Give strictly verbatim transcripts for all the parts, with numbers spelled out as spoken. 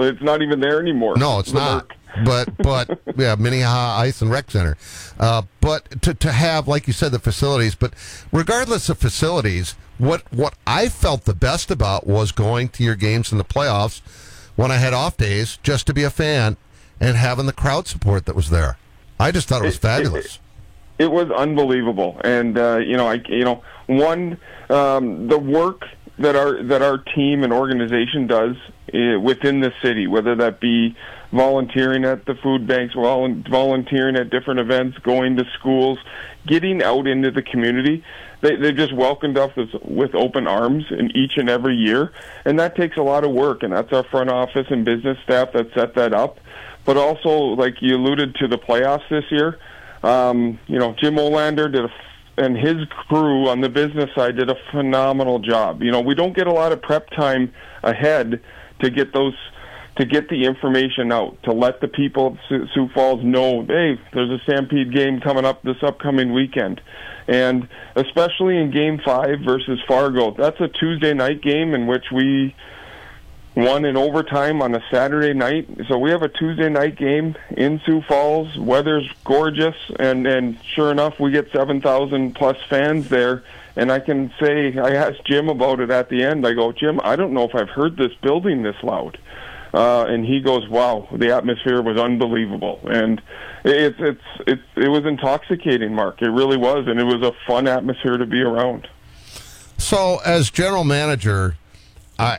It's not even there anymore. No, it's the not. Merc. But, but yeah, Minnehaha Ice and Rec Center. Uh, but to, to have, like you said, the facilities. But regardless of facilities, what, what I felt the best about was going to your games in the playoffs when I had off days just to be a fan and having the crowd support that was there. I just thought it was It- fabulous. It, it was unbelievable. And, uh, you know, I, you know, one, um, the work that our that our team and organization does uh, within the city, whether that be volunteering at the food banks, vol- volunteering at different events, going to schools, getting out into the community, they they just welcomed us with, with open arms in each and every year, and that takes a lot of work, and that's our front office and business staff that set that up. But also, like you alluded to, the playoffs this year, um, you know, Jim Olander did a and his crew on the business side did a phenomenal job. You know, we don't get a lot of prep time ahead to get those, to get the information out, to let the people of Sioux Sioux Falls know, hey, there's a Stampede game coming up this upcoming weekend. And especially in Game five versus Fargo, that's a Tuesday night game in which we won in overtime on a Saturday night. So we have a Tuesday night game in Sioux Falls. Weather's gorgeous, and, and sure enough, we get seven thousand plus fans there. And I can say, I asked Jim about it at the end. I go, Jim, I don't know if I've heard this building this loud. Uh, and he goes, wow, the atmosphere was unbelievable. And it's, it's, it's, it was intoxicating, Mark. It really was, and it was a fun atmosphere to be around. So, as general manager, I...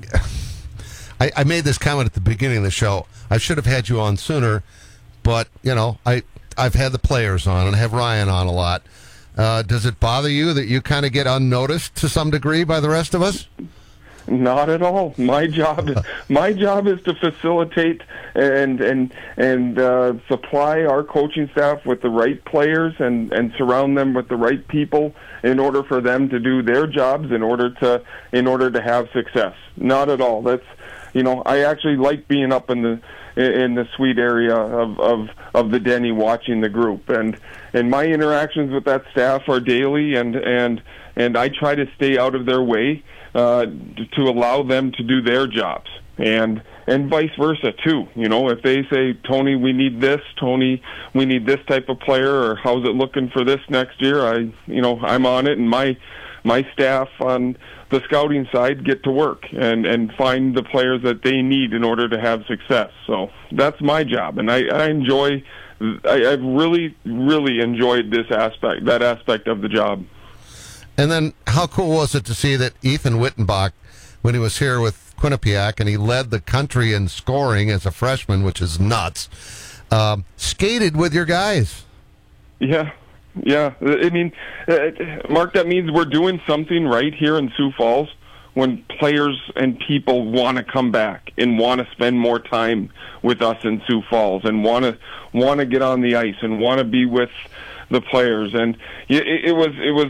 I, I made this comment at the beginning of the show. I should have had you on sooner, but, you know, I, I've had the players on, and I have Ryan on a lot. Uh, does it bother you that you kind of get unnoticed to some degree by the rest of us? Not at all. My job, my job is to facilitate and and and uh, supply our coaching staff with the right players and and surround them with the right people in order for them to do their jobs in order to in order to have success. Not at all. That's You know, I actually like being up in the in the suite area of, of, of the Denny watching the group, and and my interactions with that staff are daily, and and and I try to stay out of their way uh, to allow them to do their jobs, and and vice versa too. You know, if they say, Tony, we need this, Tony, we need this type of player, or how's it looking for this next year? I you know I'm on it, and my my staff on the scouting side get to work and, and find the players that they need in order to have success. So that's my job, and I, I enjoy, I, I've really, really enjoyed this aspect, that aspect of the job. And then how cool was it to see that Ethan Wittenbach, when he was here with Quinnipiac, and he led the country in scoring as a freshman, which is nuts, um, skated with your guys? Yeah. Yeah, I mean, uh, Mark, that means we're doing something right here in Sioux Falls when players and people want to come back and want to spend more time with us in Sioux Falls and want to want to get on the ice and want to be with the players. And it, it was it was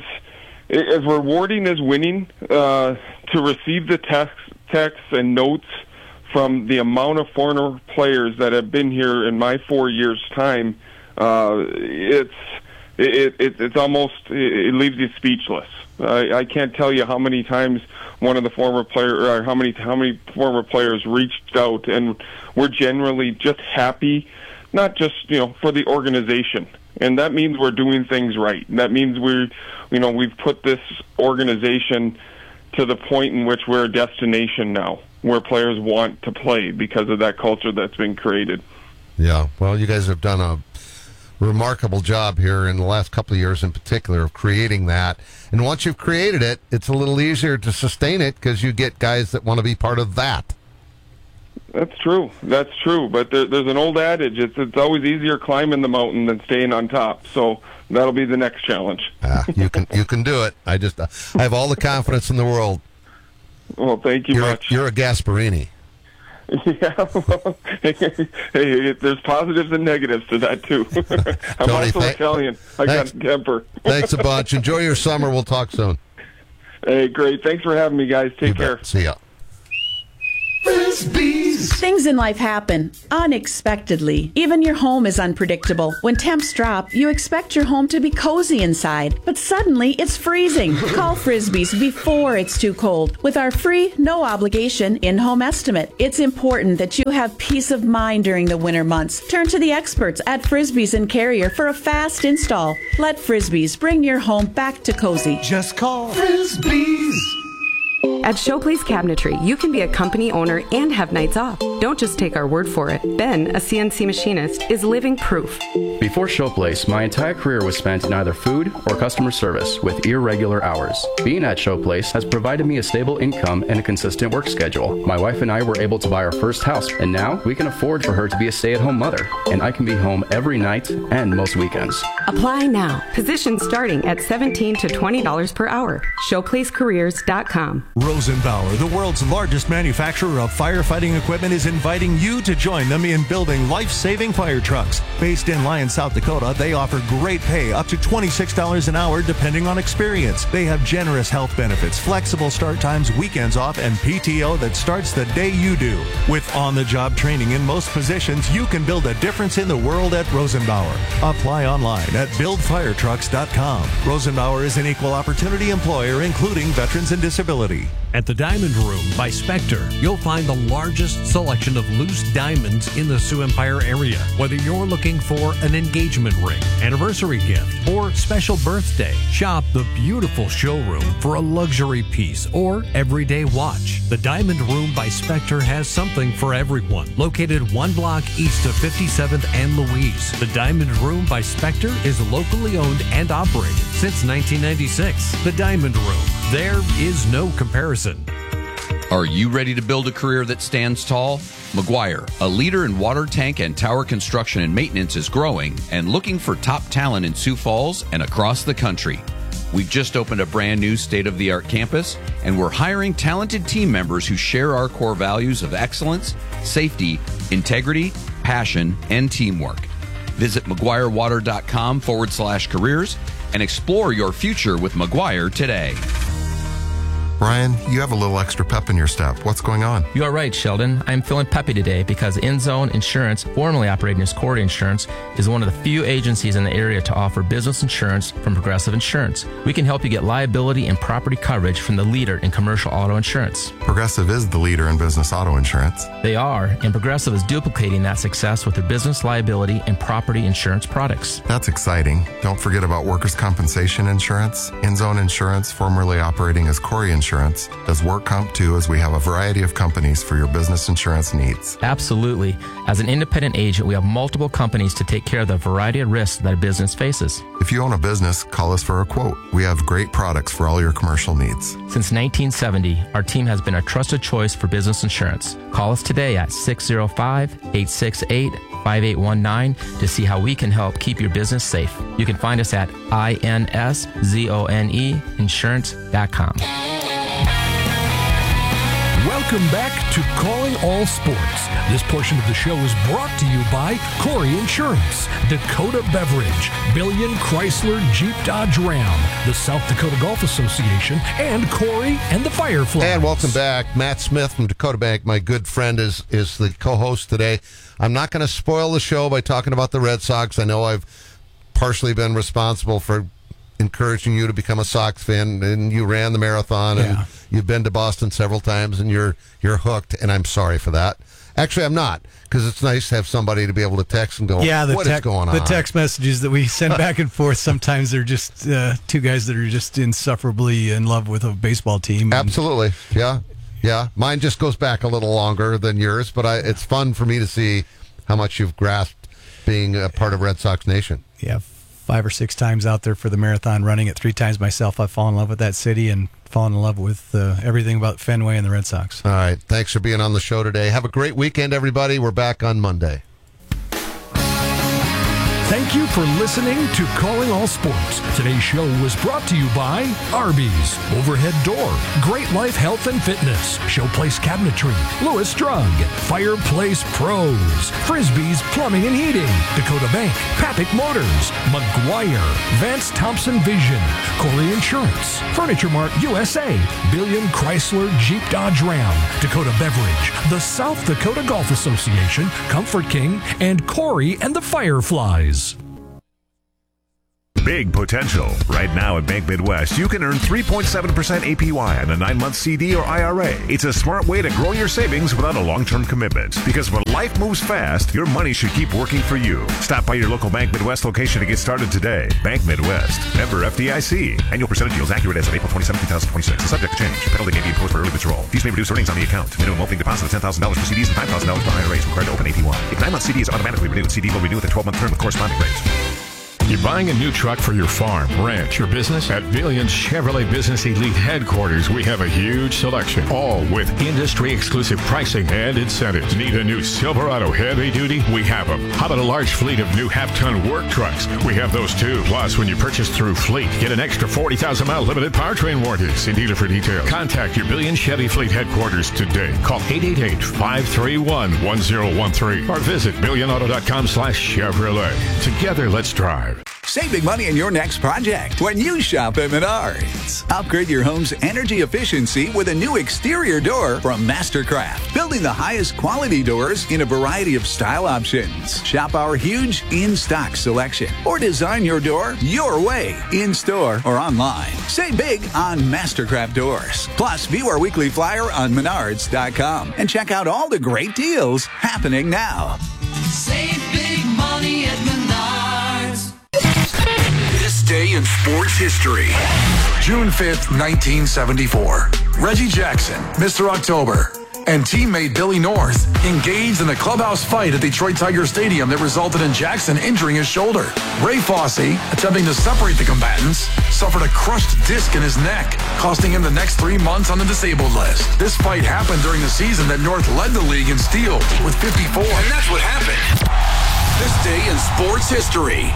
as rewarding as winning uh, to receive the text, texts and notes from the amount of former players that have been here in my four years' time. Uh, it's It, it, it's almost, it leaves you speechless. I, I can't tell you how many times one of the former players, or how many how many former players reached out, and we're generally just happy, not just you know for the organization, and that means we're doing things right. That means we're, you know, we've put this organization to the point in which we're a destination now, where players want to play because of that culture that's been created. Yeah, well, you guys have done a remarkable job here in the last couple of years in particular of creating that. And once you've created it, it's a little easier to sustain it because you get guys that want to be part of that. That's true. That's true. But there, there's an old adage. It's, it's always easier climbing the mountain than staying on top. So that'll be the next challenge. Ah, you can you can do it. I just I have all the confidence in the world. Well, thank you you're much. A, you're a Gasparini. Yeah, well, hey, there's positives and negatives to that, too. I'm Tony, also th- Italian. I thanks. got temper. Thanks a bunch. Enjoy your summer. We'll talk soon. Hey, great. Thanks for having me, guys. Take You care. bet. See ya. Frisbees. Things Things in life happen unexpectedly. Even your home is unpredictable. When temps drop, you expect your home to be cozy inside, but suddenly it's freezing. Call Frisbee's before it's too cold with our free, no-obligation in-home estimate. It's important that you have peace of mind during the winter months. Turn to the experts at Frisbee's and Carrier for a fast install. Let Frisbee's bring your home back to cozy. Just call Frisbee's. At Showplace Cabinetry, you can be a company owner and have nights off. Don't just take our word for it. Ben, a C N C machinist, is living proof. Before Showplace, my entire career was spent in either food or customer service with irregular hours. Being at Showplace has provided me a stable income and a consistent work schedule. My wife and I were able to buy our first house, and now we can afford for her to be a stay-at-home mother, and I can be home every night and most weekends. Apply now. Positions starting at seventeen to twenty dollars per hour. showplace careers dot com. Rosenbauer, the world's largest manufacturer of firefighting equipment, is inviting you to join them in building life-saving fire trucks. Based in Lyons, South Dakota, they offer great pay, up to twenty-six dollars an hour depending on experience. They have generous health benefits, flexible start times, weekends off, and P T O that starts the day you do. With on-the-job training in most positions, you can build a difference in the world at Rosenbauer. Apply online at build fire trucks dot com. Rosenbauer is an equal opportunity employer, including veterans and disability. At the Diamond Room by Spectre, you'll find the largest selection of loose diamonds in the Sioux Empire area. Whether you're looking for an engagement ring, anniversary gift, or special birthday, shop the beautiful showroom for a luxury piece or everyday watch. The Diamond Room by Spectre has something for everyone. Located one block east of fifty-seventh and Louise, the Diamond Room by Spectre is locally owned and operated since nineteen ninety-six. The Diamond Room. There is no comparison. Are you ready to build a career that stands tall? McGuire, a leader in water tank and tower construction and maintenance, is growing and looking for top talent in Sioux Falls and across the country. We've just opened a brand new state-of-the-art campus, and we're hiring talented team members who share our core values of excellence, safety, integrity, passion, and teamwork. Visit McGuireWater.com forward slash careers and explore your future with McGuire today. Brian, you have a little extra pep in your step. What's going on? You are right, Sheldon. I'm feeling peppy today because InZone Insurance, formerly operating as Corey Insurance, is one of the few agencies in the area to offer business insurance from Progressive Insurance. We can help you get liability and property coverage from the leader in commercial auto insurance. Progressive is the leader in business auto insurance. They are, and Progressive is duplicating that success with their business liability and property insurance products. That's exciting. Don't forget about workers' compensation insurance. InZone Insurance, formerly operating as Corey Insurance, Insurance does work comp too, as we have a variety of companies for your business insurance needs. Absolutely. As an independent agent, we have multiple companies to take care of the variety of risks that a business faces. If you own a business, call us for a quote. We have great products for all your commercial needs. Since nineteen seventy, our team has been a trusted choice for business insurance. Call us today at six oh five, eight six eight, five eight one nine to see how we can help keep your business safe. You can find us at I N S Z O N E insurance dot com. Welcome back to Calling All Sports. This portion of the show is brought to you by Corey Insurance, Dakota Beverage, Billion Chrysler Jeep Dodge Ram, the South Dakota Golf Association, and Corey and the Fireflies. And welcome back. Matt Smith from Dakota Bank, my good friend, is, is the co-host today. I'm not going to spoil the show by talking about the Red Sox. I know I've partially been responsible for encouraging you to become a Sox fan, and you ran the marathon, and yeah. You've been to Boston several times, and you're you're hooked, and I'm sorry for that. Actually, I'm not, because it's nice to have somebody to be able to text and go, yeah, the what te- is going on? The text messages that we send back and forth, sometimes they're just uh, two guys that are just insufferably in love with a baseball team. And absolutely, yeah. Yeah, mine just goes back a little longer than yours, but I, it's fun for me to see how much you've grasped being a part of Red Sox Nation. Yeah, five or six times out there for the marathon, running it three times myself. I've fallen in love with that city and fallen in love with uh, everything about Fenway and the Red Sox. All right, thanks for being on the show today. Have a great weekend, everybody. We're back on Monday. Thank you for listening to Calling All Sports. Today's show was brought to you by Arby's, Overhead Door, Great Life Health and Fitness, Showplace Cabinetry, Lewis Drug, Fireplace Pros, Frisbee's Plumbing and Heating, Dakota Bank, Papik Motors, McGuire, Vance Thompson Vision, Corey Insurance, Furniture Mart U S A, Billion Chrysler Jeep Dodge Ram, Dakota Beverage, the South Dakota Golf Association, Comfort King, and Corey and the Fireflies. Big potential. Right now at Bank Midwest, you can earn three point seven percent A P Y on a nine-month C D or I R A. It's a smart way to grow your savings without a long-term commitment. Because when life moves fast, your money should keep working for you. Stop by your local Bank Midwest location to get started today. Bank Midwest. Member F D I C. Annual percentage yields accurate as of April twenty-seventh, twenty twenty-six. Subject to change. Penalty may be imposed for early withdrawal. Fees may reduce earnings on the account. Minimum opening deposit of ten thousand dollars for C Ds and five thousand dollars for I R As required to open A P Y. If nine-month C D is automatically renewed, C D will renew with a twelve-month term with corresponding rates. You're buying a new truck for your farm, ranch, your business? At Billions Chevrolet Business Elite Headquarters, we have a huge selection, all with industry-exclusive pricing and incentives. Need a new Silverado heavy duty? We have them. How about a large fleet of new half-ton work trucks? We have those too. Plus, when you purchase through Fleet, get an extra forty thousand mile limited powertrain warranty. See dealer for details. Contact your Billions Chevy Fleet Headquarters today. Call eight eight eight, five three one, one zero one three or visit billion auto dot com slash Chevrolet. Together, let's drive. Save big money in your next project when you shop at Menards. Upgrade your home's energy efficiency with a new exterior door from Mastercraft. Building the highest quality doors in a variety of style options. Shop our huge in-stock selection or design your door your way, in-store or online. Save big on Mastercraft doors. Plus, view our weekly flyer on menards dot com and check out all the great deals happening now. Save big money at Menards. This day in sports history. June fifth, nineteen seventy-four. Reggie Jackson, Mister October, and teammate Billy North engaged in a clubhouse fight at Detroit Tiger Stadium that resulted in Jackson injuring his shoulder. Ray Fosse, attempting to separate the combatants, suffered a crushed disc in his neck, costing him the next three months on the disabled list. This fight happened during the season that North led the league in steals with fifty-four. And that's what happened. This day in sports history.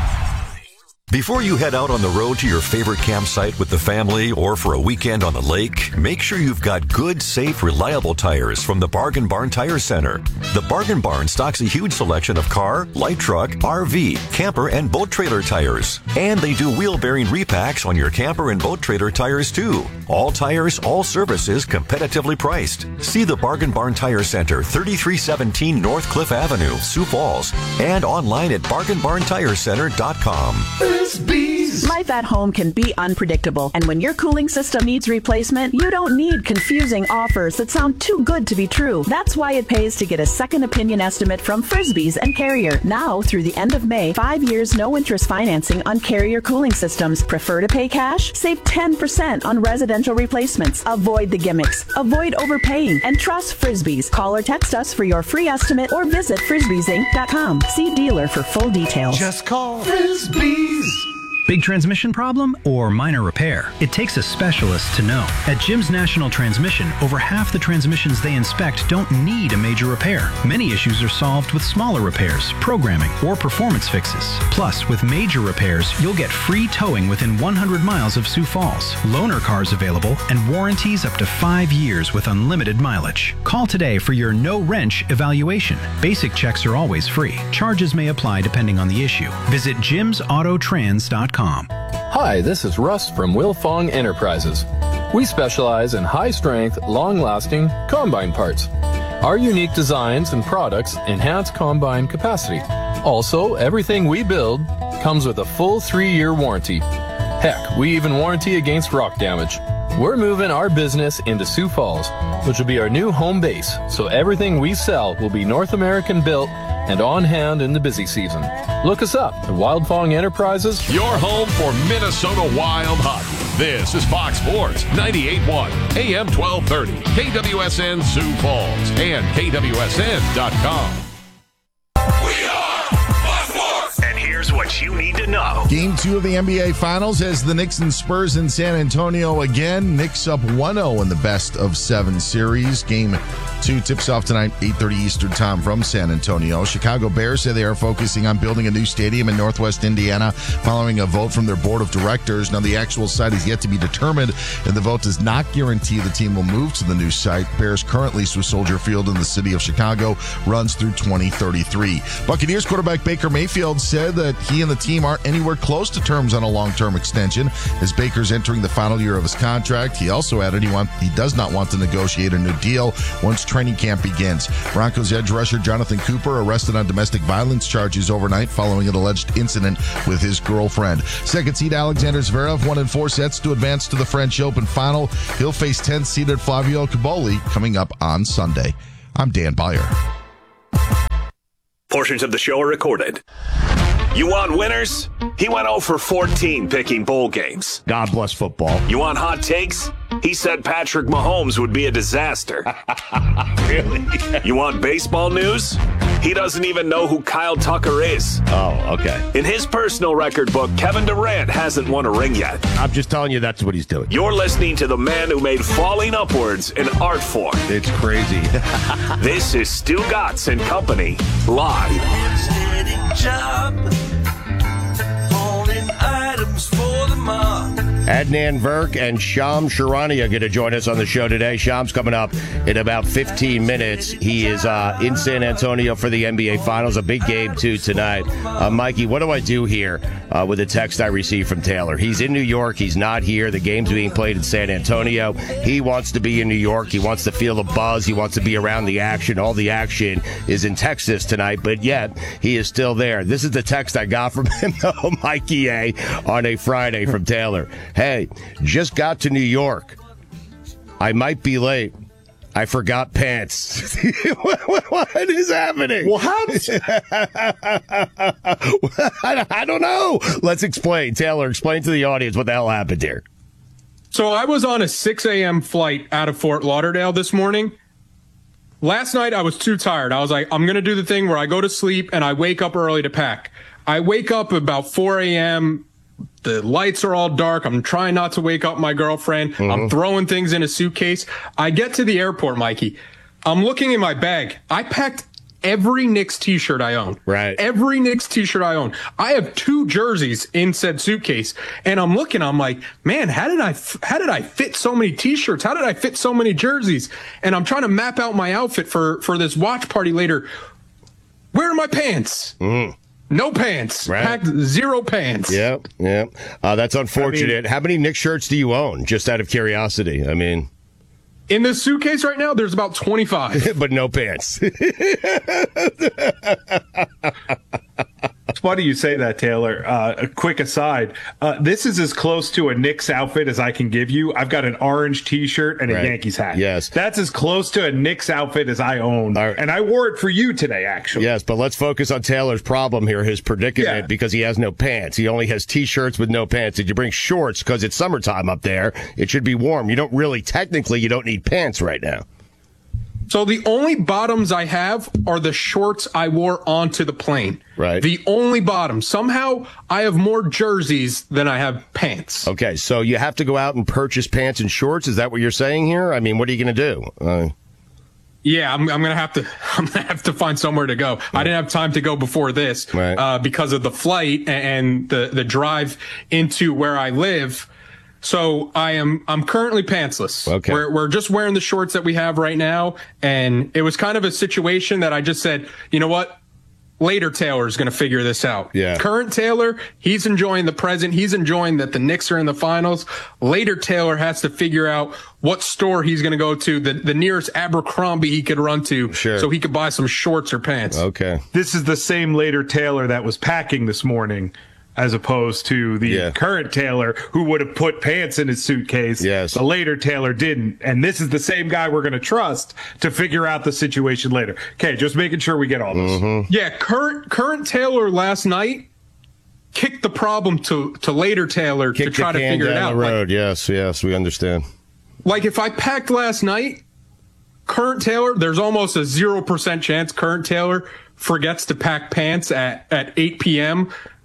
Before you head out on the road to your favorite campsite with the family or for a weekend on the lake, make sure you've got good, safe, reliable tires from the Bargain Barn Tire Center. The Bargain Barn stocks a huge selection of car, light truck, R V, camper, and boat trailer tires. And they do wheel bearing repacks on your camper and boat trailer tires too. All tires, all services, competitively priced. See the Bargain Barn Tire Center, thirty-three seventeen North Cliff Avenue, Sioux Falls, and online at bargain barn tire center dot com. Life at home can be unpredictable, and when your cooling system needs replacement, you don't need confusing offers that sound too good to be true. That's why it pays to get a second opinion estimate from Frisbee's and Carrier. Now, through the end of May, five years no interest financing on Carrier cooling systems. Prefer to pay cash? Save ten percent on residential replacements. Avoid the gimmicks. Avoid overpaying, and trust Frisbee's. Call or text us for your free estimate or visit frisbees inc dot com. See dealer for full details. Just call Frisbee's. Big transmission problem or minor repair? It takes a specialist to know. At Jim's National Transmission, over half the transmissions they inspect don't need a major repair. Many issues are solved with smaller repairs, programming, or performance fixes. Plus, with major repairs, you'll get free towing within one hundred miles of Sioux Falls, loaner cars available, and warranties up to five years with unlimited mileage. Call today for your no-wrench evaluation. Basic checks are always free. Charges may apply depending on the issue. Visit jims auto trans dot com. Hi, this is Russ from Wilfong Enterprises. We specialize in high-strength, long-lasting combine parts. Our unique designs and products enhance combine capacity. Also, everything we build comes with a full three-year warranty. Heck, we even warranty against rock damage. We're moving our business into Sioux Falls, which will be our new home base, so everything we sell will be North American built and on hand in the busy season. Look us up at Wildfong Enterprises. Your home for Minnesota Wild hockey. This is Fox Sports ninety-eight point one, A M twelve thirty, K W S N Sioux Falls, and K W S N dot com. We are Fox Sports. And here's what sports you need to know. Game two of the N B A Finals as the Knicks and Spurs in San Antonio again. Knicks up one oh in the best of seven series. Game two tips off tonight, eight thirty Eastern time from San Antonio. Chicago Bears say they are focusing on building a new stadium in Northwest Indiana following a vote from their board of directors. Now, the actual site is yet to be determined, and the vote does not guarantee the team will move to the new site. Bears current lease with Soldier Field in the city of Chicago runs through twenty thirty-three. Buccaneers quarterback Baker Mayfield said that he and the team aren't anywhere close to terms on a long-term extension as Baker's entering the final year of his contract. He also added he want he does not want to negotiate a new deal once training camp begins. Broncos edge rusher Jonathan Cooper arrested on domestic violence charges overnight following an alleged incident with his girlfriend. Second seed Alexander Zverev won in four sets to advance to the French Open final. He'll face tenth seeded Flavio Caboli coming up on Sunday. I'm Dan Beyer. Portions of the show are recorded. You want winners? He went oh for fourteen picking bowl games. God bless football. You want hot takes? He said Patrick Mahomes would be a disaster. Really? You want baseball news? He doesn't even know who Kyle Tucker is. Oh, okay. In his personal record book, Kevin Durant hasn't won a ring yet. I'm just telling you that's what he's doing. You're listening to the man who made falling upwards an art form. It's crazy. This is Stu Gatz and Company, live. Job, holding items for the mob. Adnan Verk and Shams Charania are going to join us on the show today. Shams coming up in about fifteen minutes. He is uh, in San Antonio for the N B A Finals, a big game, too, tonight. Uh, Mikey, what do I do here uh, with a text I received from Taylor? He's in New York. He's not here. The game's being played in San Antonio. He wants to be in New York. He wants to feel the buzz. He wants to be around the action. All the action is in Texas tonight, but yet he is still there. This is the text I got from him, though, Mikey A, on a Friday from Taylor. Hey, just got to New York. I might be late. I forgot pants. what, what is happening? What? I, I don't know. Let's explain. Taylor, explain to the audience what the hell happened here. So I was on a six a.m. flight out of Fort Lauderdale this morning. Last night, I was too tired. I was like, I'm going to do the thing where I go to sleep and I wake up early to pack. I wake up about four a.m., the lights are all dark. I'm trying not to wake up my girlfriend. Mm-hmm. I'm throwing things in a suitcase. I get to the airport, Mikey. I'm looking in my bag. I packed every Knicks t-shirt I own. Right. Every Knicks t-shirt I own. I have two jerseys in said suitcase. And I'm looking, I'm like, man, how did I, how did I fit so many t-shirts? How did I fit so many jerseys? And I'm trying to map out my outfit for, for this watch party later. Where are my pants? Mm. No pants. Right. Packed zero pants. Yep, yep. Uh, that's unfortunate. I mean, how many Knicks shirts do you own, just out of curiosity? I mean... In this suitcase right now, there's about twenty-five. But no pants. It's funny you say that, Taylor. Uh, a quick aside. Uh, this is as close to a Knicks outfit as I can give you. I've got an orange T-shirt and a right. Yankees hat. Yes. That's as close to a Knicks outfit as I own. Right. And I wore it for you today, actually. Yes, but let's focus on Taylor's problem here, his predicament, yeah. because he has no pants. He only has T-shirts with no pants. Did you bring shorts? Because it's summertime up there. It should be warm. You don't really, technically, you don't need pants right now. So the only bottoms I have are the shorts I wore onto the plane. Right. The only bottoms. Somehow I have more jerseys than I have pants. Okay, so you have to go out and purchase pants and shorts. Is that what you're saying here? I mean, what are you going to do? Uh, yeah, I'm, I'm gonna have to. I'm gonna have to find somewhere to go. Right. I didn't have time to go before this right. uh, because of the flight and the the drive into where I live. So I am, I'm currently pantsless. Okay. We're, we're just wearing the shorts that we have right now. And it was kind of a situation that I just said, you know what? Later Taylor's going to figure this out. Yeah. Current Taylor, he's enjoying the present. He's enjoying that the Knicks are in the finals. Later Taylor has to figure out what store he's going to go to, the, the nearest Abercrombie he could run to sure. so he could buy some shorts or pants. Okay. This is the same later Taylor that was packing this morning, as opposed to the yeah. current Taylor who would have put pants in his suitcase. Yes. The later Taylor didn't. And this is the same guy we're going to trust to figure out the situation later. Okay, just making sure we get all this. Mm-hmm. Yeah, current current Taylor last night kicked the problem to, to later Taylor Kick to try the to can figure down it out. The road. Like, yes, yes, we understand. Like if I packed last night, current Taylor, there's almost a zero percent chance current Taylor forgets to pack pants at, at eight p.m.,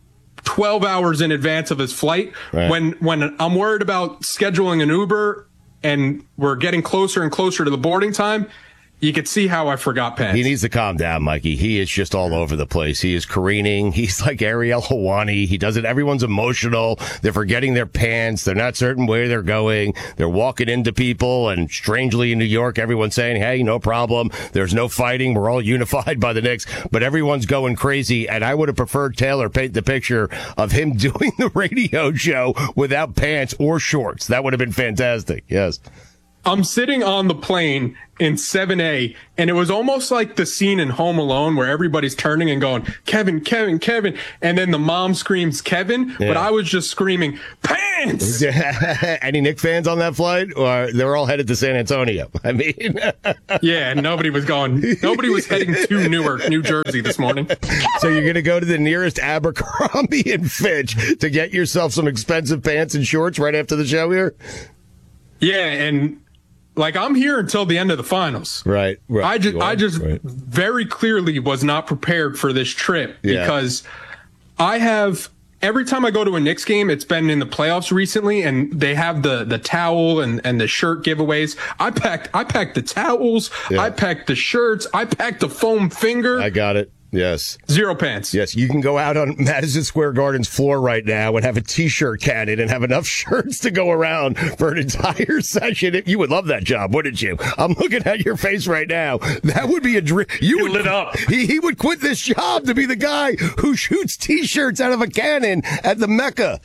twelve hours in advance of his flight. Right. When when I'm worried about scheduling an Uber and we're getting closer and closer to the boarding time, you could see how I forgot pants. He needs to calm down, Mikey. He is just all over the place. He is careening. He's like Ariel Hawani. He does it. Everyone's emotional. They're forgetting their pants. They're not certain where they're going. They're walking into people. And strangely in New York, everyone's saying, hey, no problem. There's no fighting. We're all unified by the Knicks. But everyone's going crazy. And I would have preferred Taylor paint the picture of him doing the radio show without pants or shorts. That would have been fantastic. Yes. I'm sitting on the plane in seven A, and it was almost like the scene in Home Alone where everybody's turning and going, Kevin, Kevin, Kevin. And then the mom screams, Kevin. Yeah. But I was just screaming, pants! Any Knicks fans on that flight? Or they're all headed to San Antonio? I mean, yeah, nobody was going, nobody was heading to Newark, New Jersey this morning. So you're going to go to the nearest Abercrombie and Fitch to get yourself some expensive pants and shorts right after the show here? Yeah, and like I'm here until the end of the finals. Right. right. I just, You are? I just Right. very clearly was not prepared for this trip Yeah. because I have every time I go to a Knicks game, it's been in the playoffs recently, and they have the the towel and, and the shirt giveaways. I packed I packed the towels. Yeah. I packed the shirts. I packed the foam finger. I got it. Yes. Zero pants. Yes, you can go out on Madison Square Garden's floor right now and have a T-shirt cannon and have enough shirts to go around for an entire session. You would love that job, wouldn't you? I'm looking at your face right now. That would be a dream. You would lit up. He, he would quit this job to be the guy who shoots T-shirts out of a cannon at the Mecca.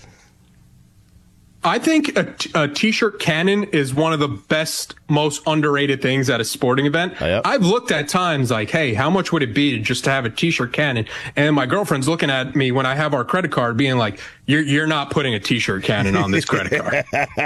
I think a, t- a t-shirt cannon is one of the best, most underrated things at a sporting event. Oh, yeah. I've looked at times like, hey, how much would it be just to have a t-shirt cannon? And my girlfriend's looking at me when I have our credit card being like, you're, you're not putting a t-shirt cannon on this credit card.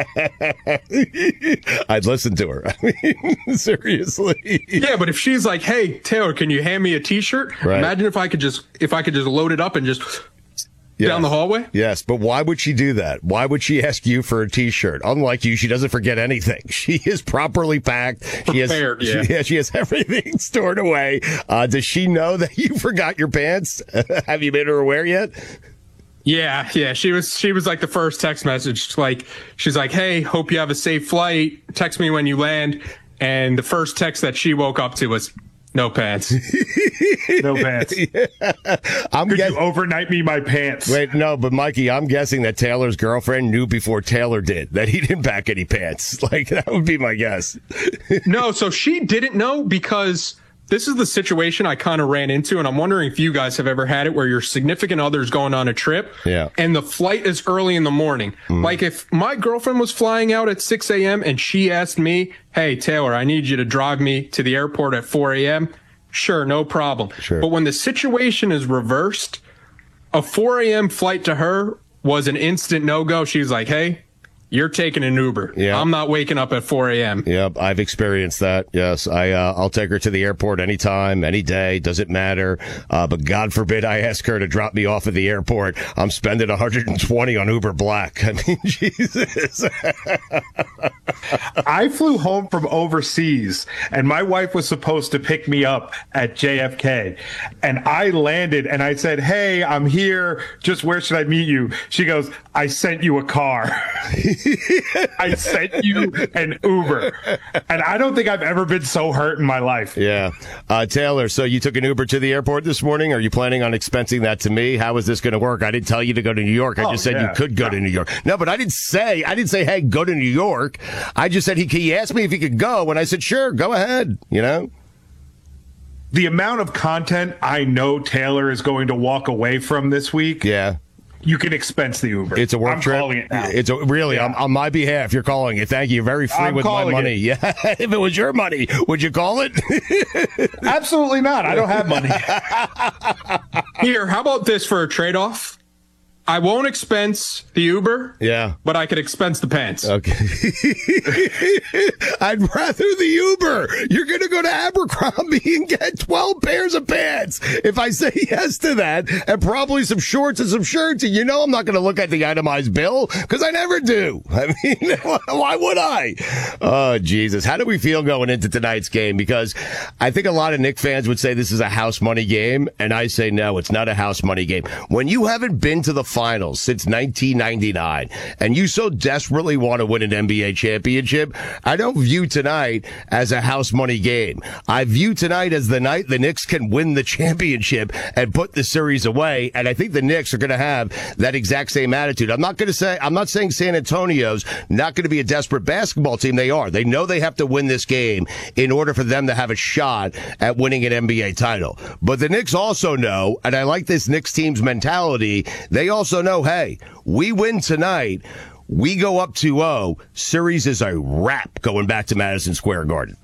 I'd listen to her. I mean, seriously. Yeah, but if she's like, hey, Taylor, can you hand me a t-shirt? Right. Imagine if I could just, if I could just load it up and just Yes. down the hallway. Yes, but why would she do that? Why would she ask you for a T-shirt? Unlike you, she doesn't forget anything. She is properly packed. She has, Prepared, yeah. She, yeah, she has everything stored away. Uh, does she know that you forgot your pants? Have you made her aware yet? Yeah, yeah. She was she was like the first text message. Like she's like, hey, hope you have a safe flight. Text me when you land. And the first text that she woke up to was, no pants. No pants. I'm Could guess- you overnight me my pants? Wait, no, but Mikey, I'm guessing that Taylor's girlfriend knew before Taylor did that he didn't pack any pants. Like, that would be my guess. No, so she didn't know because this is the situation I kind of ran into, and I'm wondering if you guys have ever had it where your significant other's going on a trip Yeah. and the flight is early in the morning. Mm. Like if my girlfriend was flying out at six a.m. and she asked me, hey, Taylor, I need you to drive me to the airport at four a.m., sure, no problem. Sure. But when the situation is reversed, a four a.m. flight to her was an instant no-go. She was like, hey, you're taking an Uber. Yeah. I'm not waking up at four a.m. Yep, I've experienced that. Yes, I uh, I'll take her to the airport anytime, any day, doesn't matter. Uh, but God forbid I ask her to drop me off at the airport. I'm spending one hundred twenty on Uber Black. I mean, Jesus. I flew home from overseas, and my wife was supposed to pick me up at J F K. And I landed, and I said, hey, I'm here. Just where should I meet you? She goes, I sent you a car. I sent you an Uber. And I don't think I've ever been so hurt in my life. Yeah. Uh, Taylor, so you took an Uber to the airport this morning? Are you planning on expensing that to me? How is this going to work? I didn't tell you to go to New York. I Oh, just said yeah. you could go to New York. No, but I didn't say, I didn't say, hey, go to New York. I just said he, he asked me if he could go, and I said, sure, go ahead, you know? The amount of content I know Taylor is going to walk away from this week. Yeah. You can expense the Uber. It's a work I'm trip. calling it now. It's a, really Yeah. on, on my behalf. You're calling it. Thank you. You're very free I'm with my calling money. it. Yeah. If it was your money, would you call it? Absolutely not. I don't have money. Here, how about this for a trade-off? I won't expense the Uber, Yeah. but I could expense the pants. Okay. I'd rather the Uber. You're going to go to Abercrombie and get twelve pairs of pants. If I say yes to that, and probably some shorts and some shirts, and you know I'm not going to look at the itemized bill because I never do. I mean, why would I? Oh, Jesus. How do we feel going into tonight's game? Because I think a lot of Knick fans would say this is a house money game, and I say no, it's not a house money game. When you haven't been to the Finals since nineteen ninety-nine, and you so desperately want to win an N B A championship, I don't view tonight as a house money game. I view tonight as the night the Knicks can win the championship and put the series away, and I think the Knicks are going to have that exact same attitude. I'm not going to say, I'm not saying San Antonio's not going to be a desperate basketball team. They are. They know they have to win this game in order for them to have a shot at winning an N B A title. But the Knicks also know, and I like this Knicks team's mentality, they also know, hey, we win tonight, we go up two oh, series is a wrap going back to Madison Square Garden.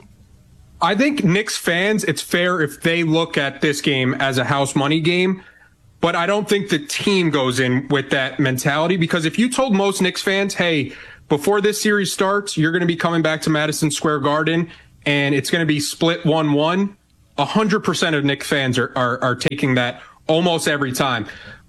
I think Knicks fans, it's fair if they look at this game as a house money game, but I don't think the team goes in with that mentality, because if you told most Knicks fans, hey, before this series starts, you're going to be coming back to Madison Square Garden and it's going to be split one one, one hundred percent of Knicks fans are, are, are taking that almost every time.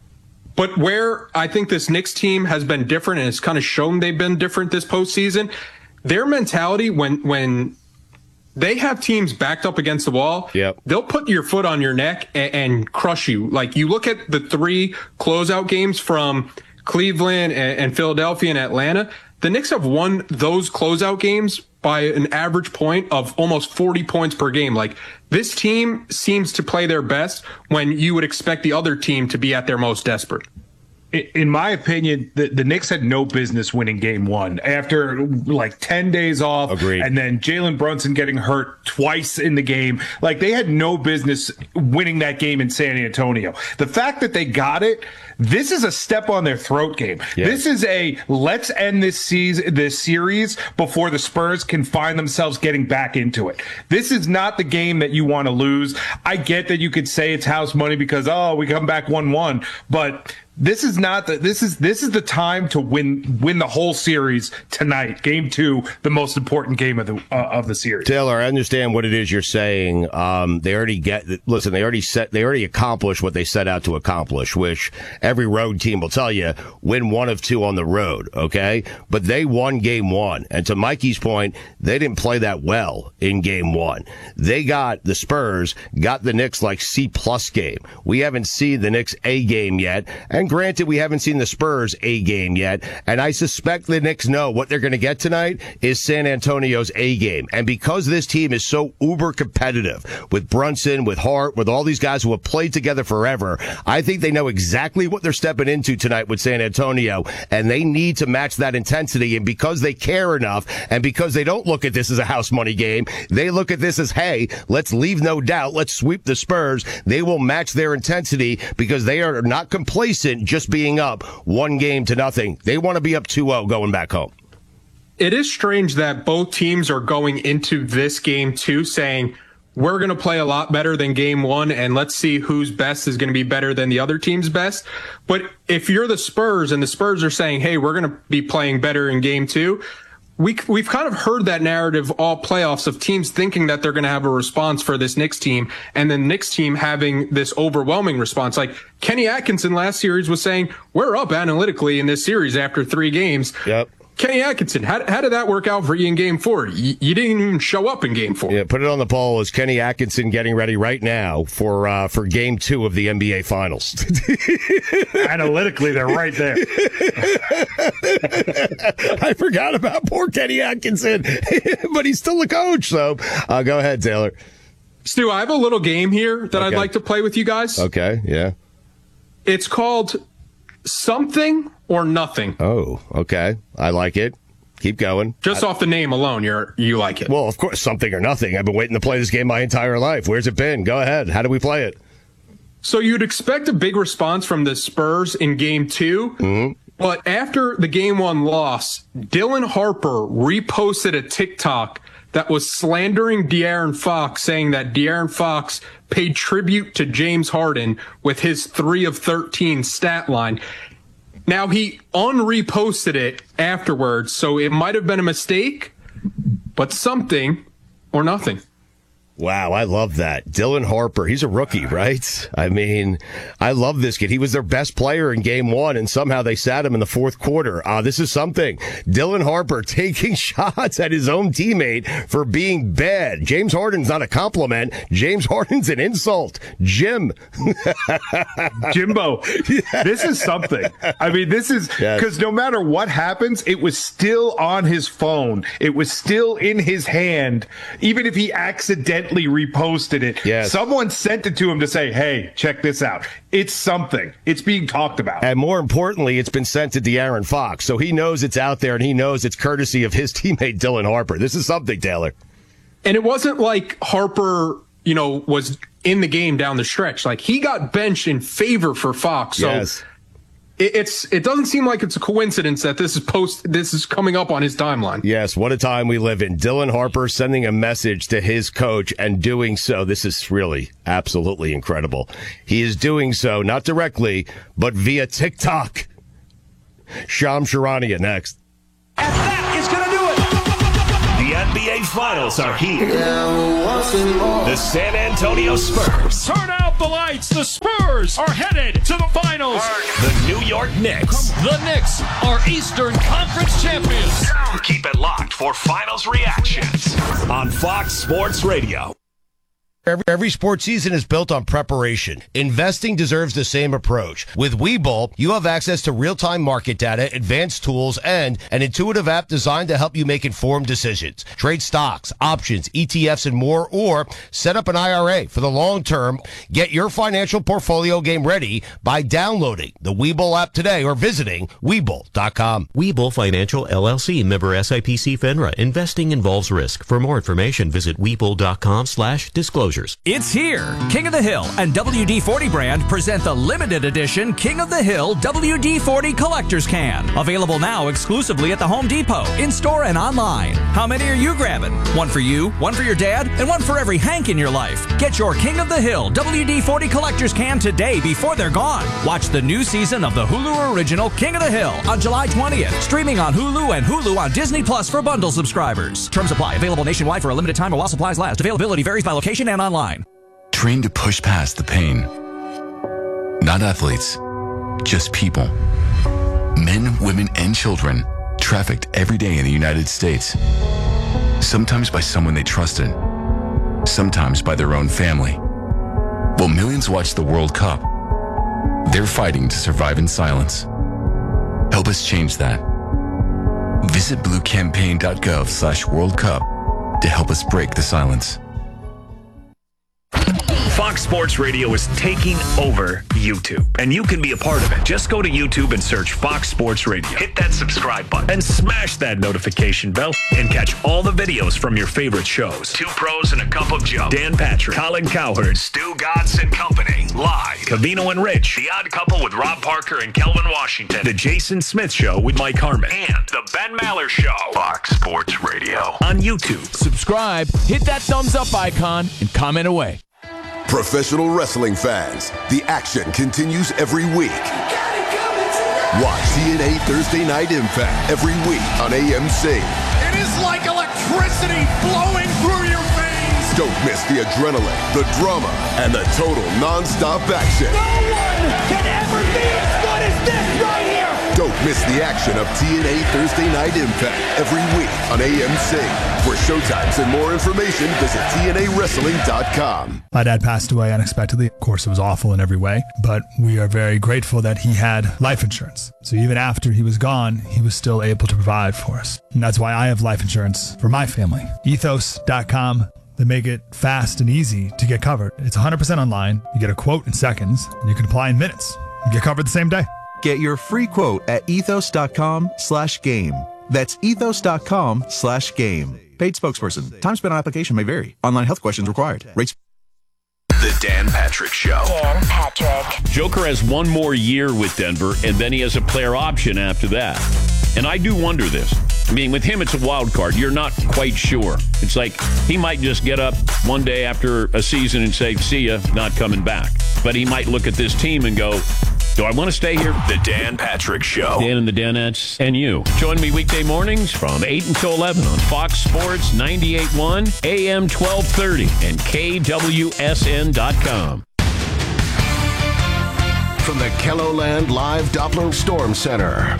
But where I think this Knicks team has been different, and it's kind of shown they've been different this postseason, their mentality when when they have teams backed up against the wall, yep. they'll put your foot on your neck and, and crush you. Like, you look at the three closeout games from Cleveland and, and Philadelphia and Atlanta, the Knicks have won those closeout games by an average point of almost forty points per game. Like, this team seems to play their best when you would expect the other team to be at their most desperate. In my opinion, the, the Knicks had no business winning game one after like ten days off. Agreed. And then Jalen Brunson getting hurt twice in the game. Like, they had no business winning that game in San Antonio. The fact that they got it, this is a step on their throat game. Yeah. This is a let's end this season, this series before the Spurs can find themselves getting back into it. This is not the game that you want to lose. I get that you could say it's house money because, oh, we come back one one, but This is not the this is this is the time to win win the whole series tonight. Game two, the most important game of the uh, of the series. Taylor, I understand what it is you're saying. Um, they already get listen. They already set. They already accomplished what they set out to accomplish, which every road team will tell you: win one of two on the road. Okay, but they won game one, and to Mikey's point, they didn't play that well in game one. They got the Spurs got the Knicks like C plus game. We haven't seen the Knicks A game yet, and granted, we haven't seen the Spurs A game yet, and I suspect the Knicks know what they're going to get tonight is San Antonio's A game. And because this team is so uber competitive with Brunson, with Hart, with all these guys who have played together forever, I think they know exactly what they're stepping into tonight with San Antonio, and they need to match that intensity. And because they care enough, and because they don't look at this as a house money game, they look at this as, hey, let's leave no doubt, let's sweep the Spurs. They will match their intensity because they are not complacent just being up one game to nothing. They want to be up two oh going back home. It is strange that both teams are going into this game two saying, we're going to play a lot better than game one, and let's see whose best is going to be better than the other team's best. But if you're the Spurs and the Spurs are saying, hey, we're going to be playing better in game two, we, we've kind of heard that narrative all playoffs of teams thinking that they're going to have a response for this Knicks team, and then Knicks team having this overwhelming response. Like Kenny Atkinson last series was saying, we're up analytically in this series after three games. Yep. Kenny Atkinson, how, how did that work out for you in game four? You, you didn't even show up in game four. Yeah, put it on the poll. Is Kenny Atkinson getting ready right now for uh, for game two of the N B A Finals? Analytically, they're right there. I forgot about poor Kenny Atkinson, but he's still a coach. So uh, go ahead, Taylor. Stu, I have a little game here that Okay. I'd like to play with you guys. Okay, yeah. It's called Something or Nothing. Oh, okay. I like it. Keep going. Just I, off the name alone, you're you like it. Well, of course, something or nothing. I've been waiting to play this game my entire life. Where's it been? Go ahead. How do we play it? So you'd expect a big response from the Spurs in game two. Mm-hmm. But after the game one loss, Dylan Harper reposted a TikTok that was slandering De'Aaron Fox, saying that De'Aaron Fox paid tribute to James Harden with his three of thirteen stat line. Now, he unreposted it afterwards, so it might have been a mistake, but something or nothing. Wow, I love that. Dylan Harper, he's a rookie, right? I mean, I love this kid. He was their best player in game one, and somehow they sat him in the fourth quarter. Uh, this is something. Dylan Harper taking shots at his own teammate for being bad. James Harden's not a compliment. James Harden's an insult. Jim. Jimbo, this is something. I mean, this is because yes. no matter what happens, it was still on his phone. It was still in his hand, even if he accidentally reposted it. Yes. Someone sent it to him to say, hey, check this out. It's something. It's being talked about. And more importantly, it's been sent to De'Aaron Fox. So he knows it's out there, and he knows it's courtesy of his teammate, Dylan Harper. This is something, Taylor. And it wasn't like Harper, you know, was in the game down the stretch. Like, he got benched in favor for Fox. So yes. it, it's it doesn't seem like it's a coincidence that this is post this is coming up on his timeline. Yes, what a time we live in. Dylan Harper sending a message to his coach and doing so. This is really absolutely incredible. He is doing so not directly, but via TikTok. Shams Charania next. And that is going to do it. The N B A Finals are here. The San Antonio Spurs. Turn out the lights. The Spurs are headed to the finals. The New York Knicks. The Knicks are Eastern Conference champions. Keep it locked for finals reactions on Fox Sports Radio. Every, every sports season is built on preparation. Investing deserves the same approach. With Webull, you have access to real-time market data, advanced tools, and an intuitive app designed to help you make informed decisions. Trade stocks, options, E T Fs, and more, or set up an I R A for the long term. Get your financial portfolio game ready by downloading the Webull app today or visiting Webull dot com. Webull Financial, L L C, member S I P C FINRA. Investing involves risk. For more information, visit Webull dot com slash disclosures. It's here. King of the Hill and W D forty brand present the limited edition King of the Hill W D forty Collector's Can. Available now exclusively at the Home Depot, in-store and online. How many are you grabbing? One for you, one for your dad, and one for every Hank in your life. Get your King of the Hill W D forty Collector's Can today before they're gone. Watch the new season of the Hulu original King of the Hill on July twentieth. Streaming on Hulu and Hulu on Disney Plus for bundle subscribers. Terms apply. Available nationwide for a limited time or while supplies last. Availability varies by location and online. Train to push past the pain. Not athletes, just people. Men, women, and children trafficked every day in the United States. Sometimes by someone they trusted, sometimes by their own family. While millions watch the World Cup, they're fighting to survive in silence. Help us change that. Visit bluecampaign.gov slash World Cup to help us break the silence. Fox Sports Radio is taking over YouTube, and you can be a part of it. Just go to YouTube and search Fox Sports Radio. Hit that subscribe button and smash that notification bell and catch all the videos from your favorite shows. Two Pros and a Cup of Joe. Dan Patrick, Colin Cowherd, Stu Godson Company, Live, Cavino and Rich, The Odd Couple with Rob Parker and Kelvin Washington, The Jason Smith Show with Mike Harmon, and The Ben Maller Show. Fox Sports Radio on YouTube. Subscribe, hit that thumbs up icon, and comment away. Professional wrestling fans, the action continues every week. Watch T N A Thursday Night Impact every week on A M C. It is like electricity flowing through your veins. Don't miss the adrenaline, the drama, and the total non-stop action. No one can ever be as good as this right here. Don't miss the action of T N A Thursday Night Impact every week on A M C. For showtimes and more information, visit T N A wrestling dot com. My dad passed away unexpectedly. Of course, it was awful in every way, but we are very grateful that he had life insurance. So even after he was gone, he was still able to provide for us. And that's why I have life insurance for my family. ethos dot com. They make it fast and easy to get covered. It's one hundred percent online. You get a quote in seconds, and you can apply in minutes. You get covered the same day. Get your free quote at ethos dot com slash game. That's ethos dot com slash game. Paid spokesperson. Time spent on application may vary. Online health questions required. Rates. The Dan Patrick Show. Dan Patrick. Joker has one more year with Denver, and then he has a player option after that. And I do wonder this. I mean, with him, it's a wild card. You're not quite sure. It's like he might just get up one day after a season and say, see ya, not coming back. But he might look at this team and go, Do I want to stay here? The Dan Patrick Show. Dan and the Danettes and you. Join me weekday mornings from eight until eleven on Fox Sports ninety-eight point one, A M twelve thirty, and K W S N dot com. From the KELOLAND Live Doppler Storm Center.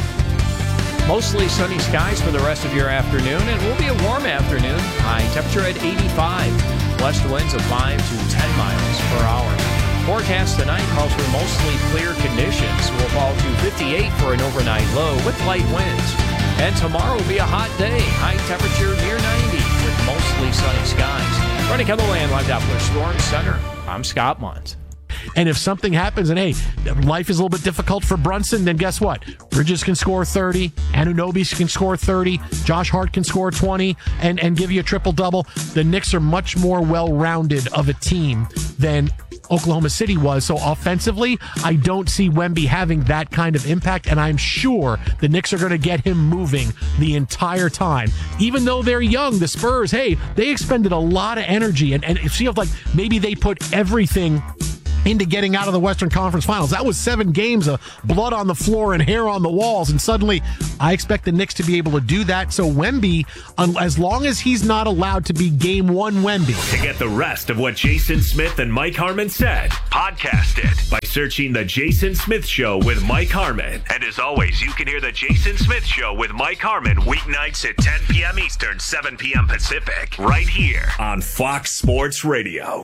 Mostly sunny skies for the rest of your afternoon. It will be a warm afternoon. High temperature at eighty-five. West winds of five to ten miles per hour. Forecast tonight calls for mostly clear conditions. Will fall to fifty-eight for an overnight low with light winds. And tomorrow will be a hot day. High temperature near ninety with mostly sunny skies. Running KELOLAND Live Doppler Storm Center. I'm Scott Munt. And if something happens and, hey, life is a little bit difficult for Brunson, then guess what? Bridges can score thirty. Anunoby can score thirty. Josh Hart can score twenty and, and give you a triple-double. The Knicks are much more well-rounded of a team than Oklahoma City was. So offensively, I don't see Wemby having that kind of impact, and I'm sure the Knicks are going to get him moving the entire time. Even though they're young, the Spurs, hey, they expended a lot of energy, and, and it feels like maybe they put everything into getting out of the Western Conference Finals. That was seven games of blood on the floor and hair on the walls, and suddenly I expect the Knicks to be able to do that. So Wemby, as long as he's not allowed to be game one Wemby. To get the rest of what Jason Smith and Mike Harmon said, podcast it by searching The Jason Smith Show with Mike Harmon. And as always, you can hear The Jason Smith Show with Mike Harmon weeknights at ten p.m. Eastern, seven p.m. Pacific, right here on Fox Sports Radio.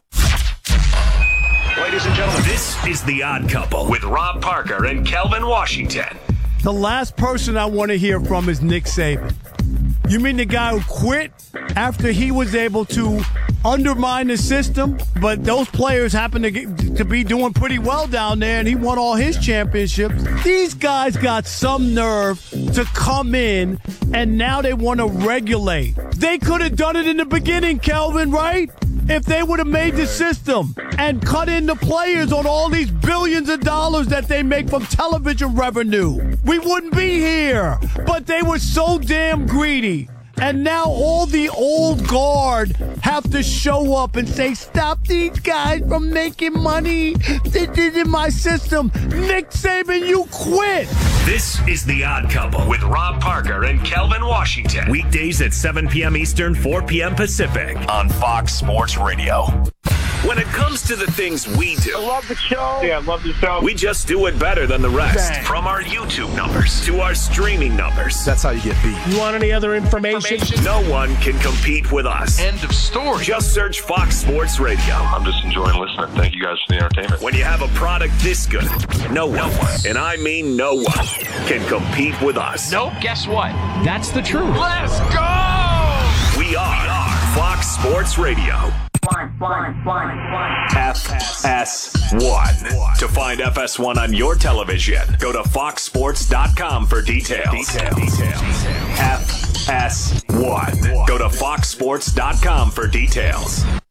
Ladies and gentlemen, this is The Odd Couple with Rob Parker and Kelvin Washington. The last person I want to hear from is Nick Saban. You mean the guy who quit after he was able to undermine the system, but those players happen to get, to be doing pretty well down there, and he won all his championships? These guys got some nerve to come in, and now they want to regulate. They could have done it in the beginning, Kelvin, right? If they would have made the system and cut in the players on all these billions of dollars that they make from television revenue, we wouldn't be here. But they were so damn greedy. And now all the old guard have to show up and say, stop these guys from making money. This isn't my system. Nick Saban, you quit. This is The Odd Couple with Rob Parker and Kelvin Washington. Weekdays at seven p.m. Eastern, four p.m. Pacific on Fox Sports Radio. When it comes to the things we do, I love the show. Yeah, I love the show. We just do it better than the rest. Bang. From our YouTube numbers to our streaming numbers. That's how you get beat. You want any other information? No one can compete with us. End of story. Just search Fox Sports Radio. I'm just enjoying listening. Thank you guys for the entertainment. When you have a product this good, no one, and I mean no one, can compete with us. Nope, guess what? That's the truth. Let's go! We are, we are Fox Sports Radio. Fine, fine, fine, fine. F S one. To find F S one on your television, go to fox sports dot com for details. Details. Details. F S one. Go to fox sports dot com for details.